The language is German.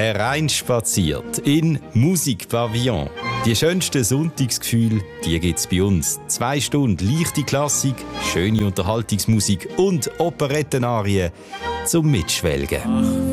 hereinspaziert in Musikpavillon. Die schönsten Sonntagsgefühle, die gibt's bei uns. 2 Stunden leichte Klassik, schöne Unterhaltungsmusik und Operettenarien zum Mitschwelgen.